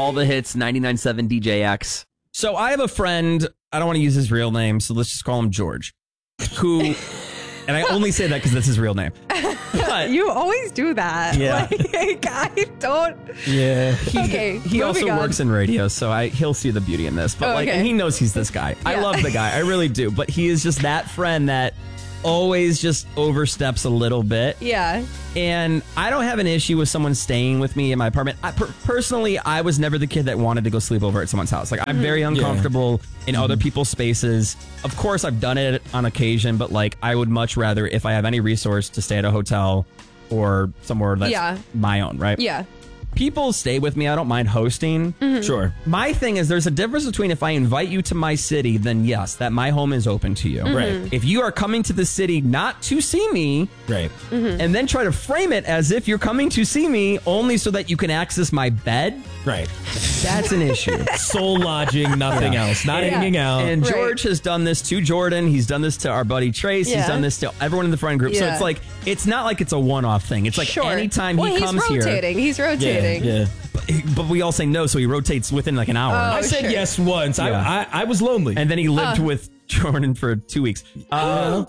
all the hits, 99.7 DJX. So I have a friend, I don't want to use his real name, so let's just call him George, who, and I only say that because that's his real name. But you always do that. Yeah. Like, I don't. Yeah. He also works in radio, so he'll see the beauty in this. But and he knows he's this guy. I love the guy. I really do. But he is just that friend that always just oversteps a little bit. Yeah. And I don't have an issue with someone staying with me in my apartment. Personally, I was never the kid that wanted to go sleep over at someone's house. Like, I'm very uncomfortable in other people's spaces. Of course, I've done it on occasion, but like, I would much rather, if I have any resource, to stay at a hotel or somewhere that's my own, right? Yeah. People stay with me. I don't mind hosting. Sure. My thing is there's a difference between if I invite you to my city, then yes, that my home is open to you. Right. If you are coming to the city not to see me, right, and then try to frame it as if you're coming to see me only so that you can access my bed, right, that's an issue. Soul lodging, nothing else, not hanging out. And George has done this to Jordan. He's done this to our buddy Trace. He's done this to everyone in the friend group. So it's like, it's not like it's a one-off thing. It's like anytime he comes here. He's rotating. Yeah. But we all say no, so he rotates within like an hour. I said yes once. Yeah. I was lonely. And then he lived with Jordan for 2 weeks. But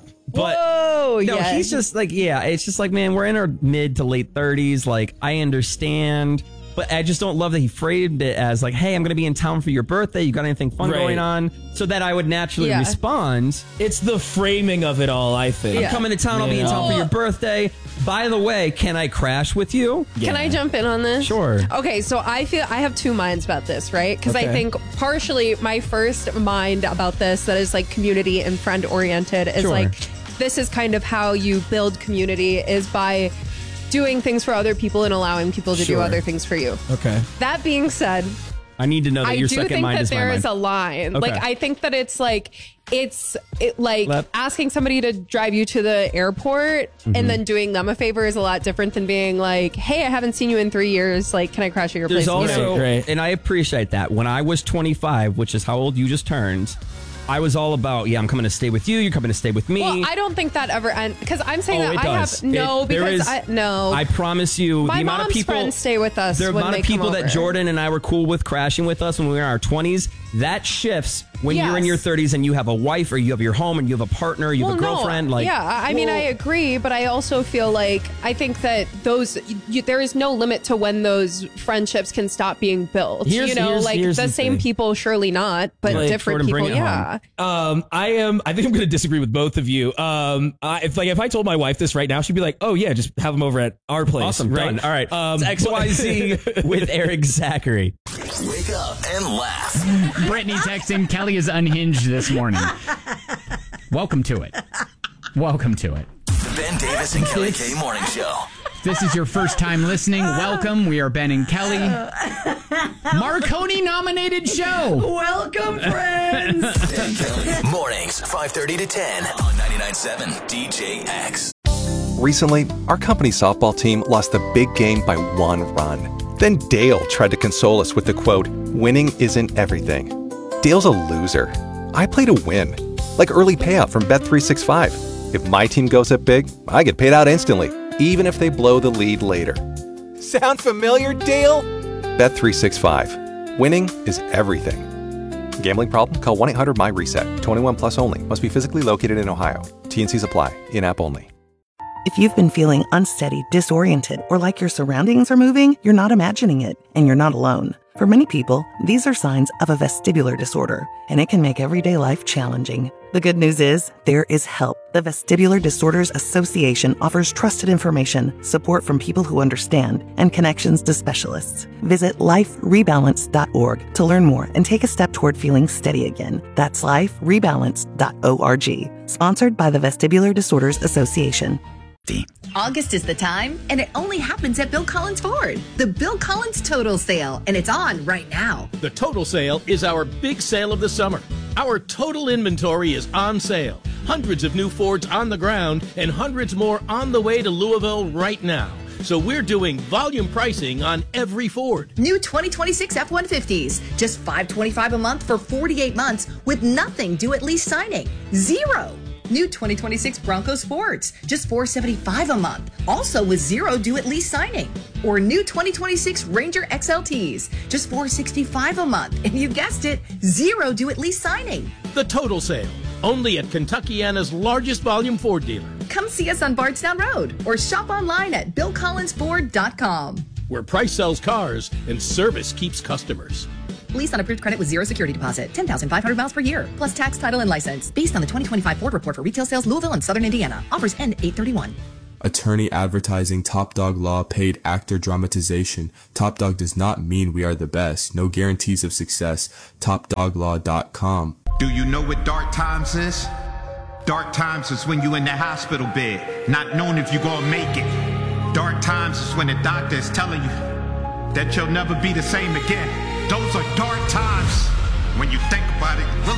he's just like, it's just like, man, we're in our mid to late 30s. Like, I understand. But I just don't love that he framed it as like, hey, I'm going to be in town for your birthday. You got anything fun going on? So that I would naturally respond. It's the framing of it all, I think. I'm coming to town. I'll be in town for your birthday. By the way, can I crash with you? Can I jump in on this? Sure. Okay, so I feel I have two minds about this, right? Because I think partially my first mind about this that is like community and friend oriented is like, this is kind of how you build community is by doing things for other people and allowing people to do other things for you. Okay. That being said, I need to know that your second mind is my mind. I do think that there is a line. Okay. Like, I think that it's like, asking somebody to drive you to the airport and then doing them a favor is a lot different than being like, hey, I haven't seen you in 3 years. Like, can I crash at your place? There's also, and I appreciate that. When I was 25, which is how old you just turned, I was all about, I'm coming to stay with you. You're coming to stay with me. Well, I don't think that ever ends because I'm saying that I does. have I promise you, my the amount of mom's people friends stay with us. The when amount they of people come that over. Jordan and I were cool with crashing with us when we were in our 20s, that shifts when you're in your 30s and you have a wife or you have your home and you have a partner, you have a girlfriend. No. I mean, I agree, but I also feel like I think that there is no limit to when those friendships can stop being built. Here's the same people, surely not, but different Jordan, people. Yeah. I think I'm going to disagree with both of you. If I told my wife this right now, she'd be like, "Oh yeah, just have them over at our place." Awesome, right? Done. All right, it's XYZ with Eric Zachary. Wake up and laugh. Brittany texting, Kelly is unhinged this morning. Welcome to it. Welcome to it. The Ben Davis and Kelly K Morning Show. This is your first time listening. Welcome. We are Ben and Kelly. Marconi nominated show. Welcome, friends. Ben and Kelly. Mornings, 5:30 to 10 on 99.7 DJX. Recently, our company softball team lost a big game by 1 run. Then Dale tried to console us with the quote, "Winning isn't everything." Dale's a loser. I play to win. Like early payout from Bet365. If my team goes up big, I get paid out instantly, even if they blow the lead later. Sound familiar, Dale? Bet365. Winning is everything. Gambling problem? Call 1-800-MY-RESET. 21 plus only. Must be physically located in Ohio. T&Cs apply. In-app only. If you've been feeling unsteady, disoriented, or like your surroundings are moving, you're not imagining it, and you're not alone. For many people, these are signs of a vestibular disorder, and it can make everyday life challenging. The good news is, there is help. The Vestibular Disorders Association offers trusted information, support from people who understand, and connections to specialists. Visit liferebalance.org to learn more and take a step toward feeling steady again. That's liferebalance.org. Sponsored by the Vestibular Disorders Association. August is the time, and it only happens at Bill Collins Ford. The Bill Collins Total Sale, and it's on right now. The Total Sale is our big sale of the summer. Our total inventory is on sale. Hundreds of new Fords on the ground, and hundreds more on the way to Louisville right now. So we're doing volume pricing on every Ford. New 2026 F-150s, just $525 a month for 48 months with nothing due at lease signing. Zero. New 2026 Broncos Fords, just $475 a month, also with zero due at lease signing. or new 2026 Ranger XLTs. Just $465 a month. And you guessed it, zero due at lease signing. The Total Sale, only at Kentuckiana's largest volume Ford dealer. Come see us on Bardstown Road or shop online at BillCollinsFord.com. Where price sells cars and service keeps customers. Lease on approved credit with zero security deposit. 10,500 miles per year. Plus tax, title, and license. Based on the 2025 Ford report for retail sales, Louisville and Southern Indiana. Offers end 8/31. Attorney advertising Top Dog Law paid actor dramatization. Top Dog does not mean we are the best. No guarantees of success. TopDogLaw.com. Do you know what dark times is? Dark times is when you in the hospital bed, not knowing if you're gonna make it. Dark times is when the doctor is telling you that you'll never be the same again. Those are dark times. When you think about it,